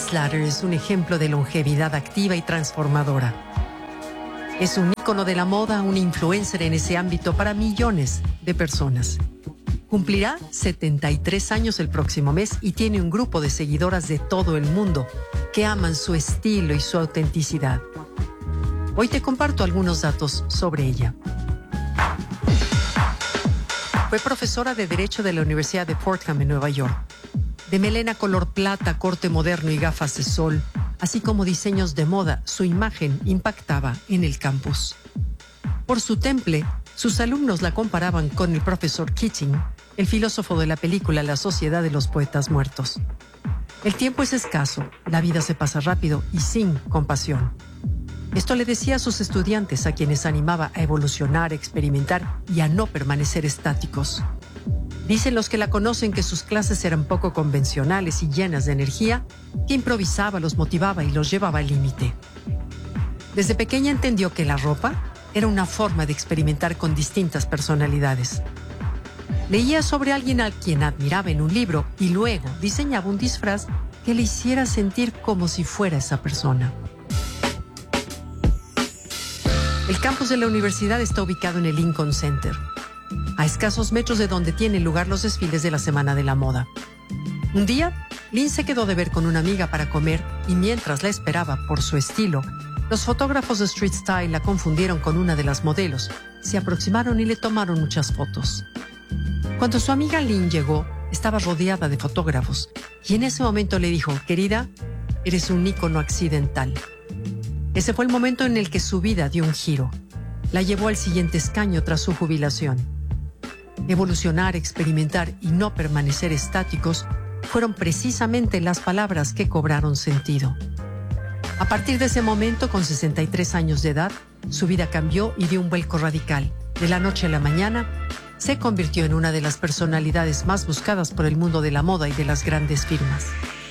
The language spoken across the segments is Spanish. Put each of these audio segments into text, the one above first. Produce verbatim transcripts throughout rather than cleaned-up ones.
Slatter es un ejemplo de longevidad activa y transformadora. Es un ícono de la moda, un influencer en ese ámbito para millones de personas. Cumplirá setenta y tres años el próximo mes y tiene un grupo de seguidoras de todo el mundo que aman su estilo y su autenticidad. Hoy te comparto algunos datos sobre ella. Fue profesora de Derecho de la Universidad de Fordham en Nueva York. De melena color plata, corte moderno y gafas de sol, así como diseños de moda, su imagen impactaba en el campus. Por su temple, sus alumnos la comparaban con el profesor Keating, el filósofo de la película La Sociedad de los Poetas Muertos. El tiempo es escaso, la vida se pasa rápido y sin compasión. Esto le decía a sus estudiantes, a quienes animaba a evolucionar, experimentar y a no permanecer estáticos. Dicen los que la conocen que sus clases eran poco convencionales y llenas de energía, que improvisaba, los motivaba y los llevaba al límite. Desde pequeña entendió que la ropa era una forma de experimentar con distintas personalidades. Leía sobre alguien a quien admiraba en un libro y luego diseñaba un disfraz que le hiciera sentir como si fuera esa persona. El campus de la universidad está ubicado en el Lincoln Center, a escasos metros de donde tienen lugar los desfiles de la Semana de la Moda. Un día, Lynn se quedó de ver con una amiga para comer y mientras la esperaba por su estilo, los fotógrafos de Street Style la confundieron con una de las modelos, se aproximaron y le tomaron muchas fotos. Cuando su amiga Lynn llegó, estaba rodeada de fotógrafos y en ese momento le dijo: «Querida, eres un ícono accidental». Ese fue el momento en el que su vida dio un giro. La llevó al siguiente escaño tras su jubilación. Evolucionar, experimentar y no permanecer estáticos fueron precisamente las palabras que cobraron sentido. A partir de ese momento, con sesenta y tres años de edad, su vida cambió y dio un vuelco radical. De la noche a la mañana, se convirtió en una de las personalidades más buscadas por el mundo de la moda y de las grandes firmas.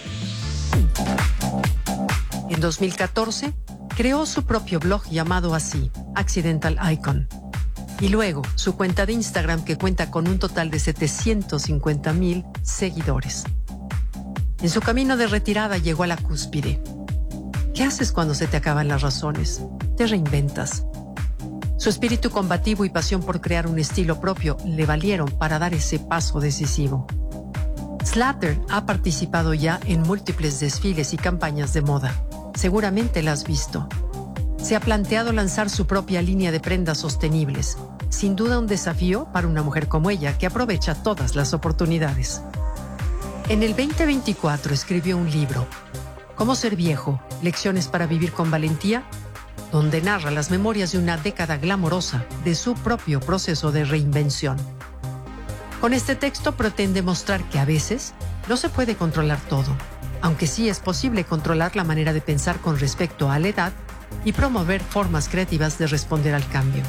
En dos mil catorce, creó su propio blog llamado así, Accidental Icon. Y luego, su cuenta de Instagram, que cuenta con un total de setecientos cincuenta mil seguidores. En su camino de retirada llegó a la cúspide. ¿Qué haces cuando se te acaban las razones? Te reinventas. Su espíritu combativo y pasión por crear un estilo propio le valieron para dar ese paso decisivo. Slatter ha participado ya en múltiples desfiles y campañas de moda. Seguramente la has visto. Se ha planteado lanzar su propia línea de prendas sostenibles. Sin duda un desafío para una mujer como ella, que aprovecha todas las oportunidades. En el veinte veinticuatro escribió un libro, Cómo ser viejo, lecciones para vivir con valentía, donde narra las memorias de una década glamorosa de su propio proceso de reinvención. Con este texto pretende mostrar que a veces no se puede controlar todo, aunque sí es posible controlar la manera de pensar con respecto a la edad y promover formas creativas de responder al cambio.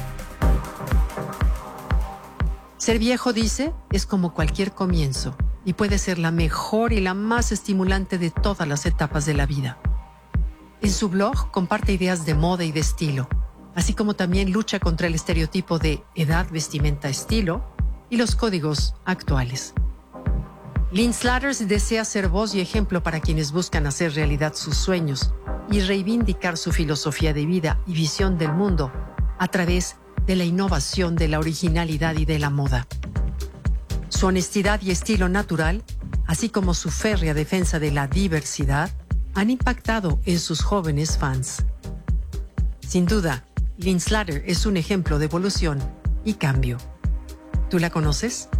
Ser viejo, dice, es como cualquier comienzo y puede ser la mejor y la más estimulante de todas las etapas de la vida. En su blog comparte ideas de moda y de estilo, así como también lucha contra el estereotipo de edad, vestimenta, estilo y los códigos actuales. Lynn Slatter desea ser voz y ejemplo para quienes buscan hacer realidad sus sueños y reivindicar su filosofía de vida y visión del mundo a través de la innovación, de la originalidad y de la moda. Su honestidad y estilo natural, así como su férrea defensa de la diversidad, han impactado en sus jóvenes fans. Sin duda, Lynn Slatter es un ejemplo de evolución y cambio. ¿Tú la conoces?